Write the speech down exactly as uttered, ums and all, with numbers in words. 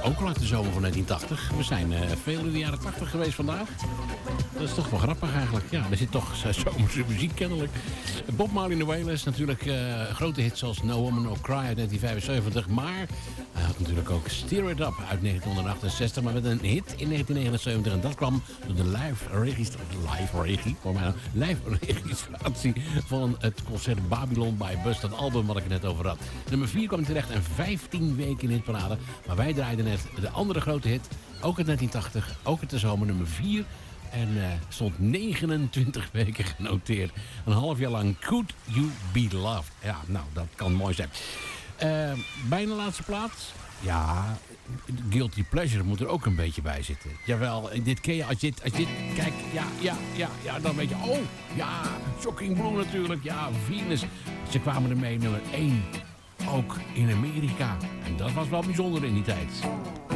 ook al uit de zomer van negentien tachtig. We zijn uh, veel in de jaren tachtig geweest vandaag. Dat is toch wel grappig eigenlijk. Ja, er zit toch zomerse muziek kennelijk. Bob Marley and the Wailers, natuurlijk uh, grote hits zoals No Woman No Cry uit negentien vijfenzeventig. Maar hij had natuurlijk ook Stir It Up uit negentien achtenzestig. Maar met een hit in negentien negenenzeventig. En dat kwam door de live registratie. Live regie, voor mij nou. Live registratie van het concert Babylon bij Bus. Dat album wat ik er net over had. Nummer vier kwam terecht en vijftien weken in de hitparade. Maar wij draaiden net de andere grote hit. Ook uit negentien tachtig. Ook uit de zomer nummer vier. En uh, stond negenentwintig weken genoteerd. Een half jaar lang Could You Be Loved. Ja, nou, dat kan mooi zijn. Uh, bijna laatste plaats. Ja, Guilty Pleasure moet er ook een beetje bij zitten. Jawel, dit ken je als je dit, als je dit kijkt. Ja, ja, ja, ja, dan weet je. Oh, ja, Shocking Blue natuurlijk. Ja, Venus. Ze kwamen ermee nummer één. Ook in Amerika. En dat was wel bijzonder in die tijd.